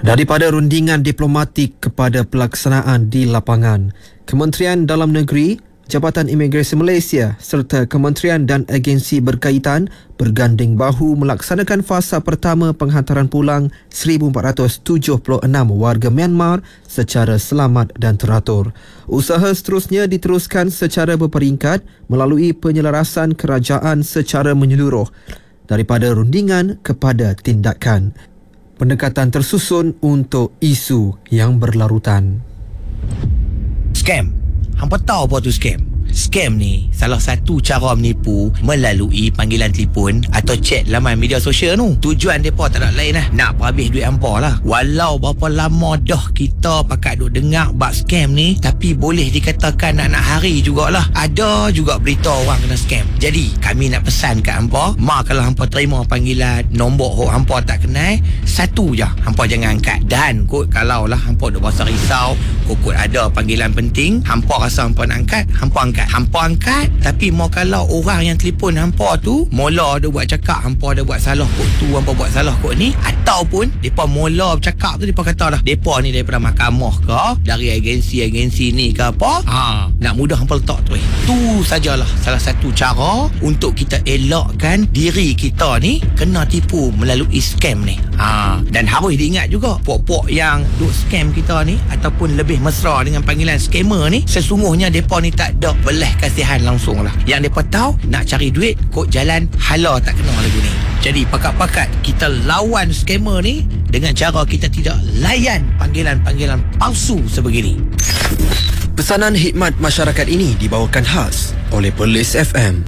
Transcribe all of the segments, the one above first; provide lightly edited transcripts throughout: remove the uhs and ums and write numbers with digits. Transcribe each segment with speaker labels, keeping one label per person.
Speaker 1: Daripada rundingan diplomatik kepada pelaksanaan di lapangan, Kementerian Dalam Negeri, Jabatan Imigresen Malaysia serta kementerian dan agensi berkaitan berganding bahu melaksanakan fasa pertama penghantaran pulang 1,476 warga Myanmar secara selamat dan teratur. Usaha seterusnya diteruskan secara berperingkat melalui penyelarasan kerajaan secara menyeluruh daripada rundingan kepada tindakan. Pendekatan tersusun untuk isu yang berlarutan.
Speaker 2: Scam. Hampa tahu apa tu scam? Scam ni salah satu cara menipu melalui panggilan telefon atau chat laman media sosial tu. Tujuan mereka tak ada lain lah, nak habis duit hampa lah. Walau berapa lama dah kita pakat duk dengar bab scam ni, tapi boleh dikatakan nak hari jugalah ada juga berita orang kena scam. Jadi kami nak pesan kat hampa, kalau hampa terima panggilan nombor hok hampa tak kenal, satu je hampa jangan angkat. Dan kalau lah hampa duk rasa risau, kot ada panggilan penting, hampa rasa hampa nak angkat, hampa angkat, tapi kalau orang yang telefon hampa tu mula dia buat cakap hampa dah buat salah kot tu, hampa buat salah kot ni, ataupun depa mula bercakap tu depa kata dah depa ni daripada mahkamah ke, dari agensi ni ke apa, nak mudah hampa letak tu. Tu sajalah salah satu cara untuk kita elakkan diri kita ni kena tipu melalui scam ni. Dan harus diingat juga, pok-pok yang duk scam kita ni ataupun lebih mesra dengan panggilan scammer ni, sesungguhnya depa ni tak ada belah kasihan langsung lah. Yang mereka tahu nak cari duit kod jalan hala tak kenal lagu ni. Jadi pakat-pakat kita lawan scammer ni dengan cara kita tidak layan panggilan-panggilan palsu sebegini.
Speaker 1: Pesanan khidmat masyarakat ini dibawakan khas oleh Perlis FM.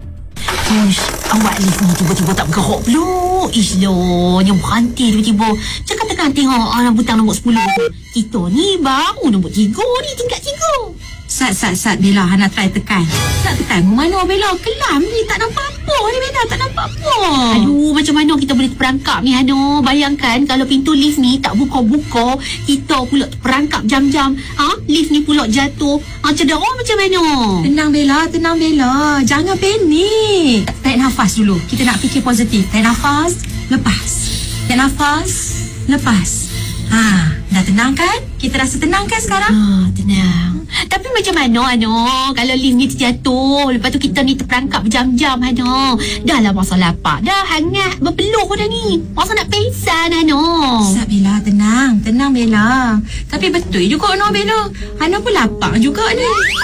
Speaker 3: Uish, awak Liz ni tiba-tiba tak bergerak pula. Ish loh, yang berhenti tiba-tiba. Cakap tekan tengok rambutan nombor 10. Kita ni baru nombor 3 ni, tingkat 3. Sat, Bella, Hana try tekan. Tak tekan, mana Bella? Kelam ni, tak nampak apa ni Bella, tak nampak apa. Aduh, macam mana kita boleh terperangkap ni, Hana? Bayangkan kalau pintu lift ni tak buka-buka, kita pula terperangkap jam-jam. Lift ni pula jatuh. Cedera macam mana? Tenang Bella. Jangan panik. Tarik nafas dulu. Kita nak fikir positif. Tarik nafas, lepas. Tarik nafas, lepas. Dah tenang kan? Kita rasa tenang kan sekarang? Tenang. Tapi macam mana, Ano? Kalau lift ni terjatuh, lepas tu kita ni terperangkap berjam-jam, Ano. Dah lah masa lapar. Dah hangat, berpeluh dah ni. Masa nak pingsan, Ano. Sat, Bella, tenang. Tenang, Bella. Tapi betul juga, Ano, Bella. Ano pun lapar juga ni.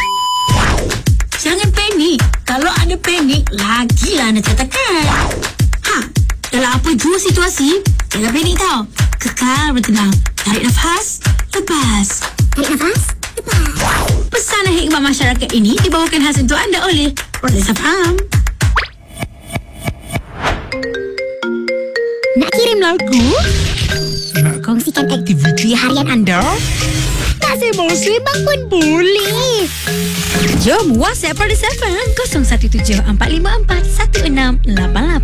Speaker 3: Jangan panik. Kalau ada panik, lagilah nak katakan. Dalam apa jua situasi, jangan panik tau. Kekal bertenang. Tarik nafas, lepas. Tarik nafas, lepas. Pesanan hikmat masyarakat ini dibawakan khas untuk anda oleh Perlis FM.
Speaker 4: Nak kirim lagu? Nak kongsikan aktiviti harian anda? Tak sembang-sembang pun boleh. Jom WhatsApp Perlis FM 0174541688.